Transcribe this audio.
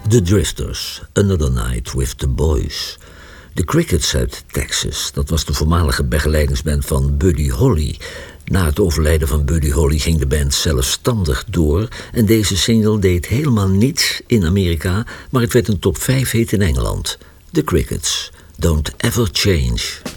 The Drifters, Another Night with the Boys. De Crickets uit Texas, dat was de voormalige begeleidingsband van Buddy Holly. Na het overlijden van Buddy Holly ging de band zelfstandig door en deze single deed helemaal niets in Amerika, maar het werd een top 5 hit in Engeland. The Crickets, Don't Ever Change.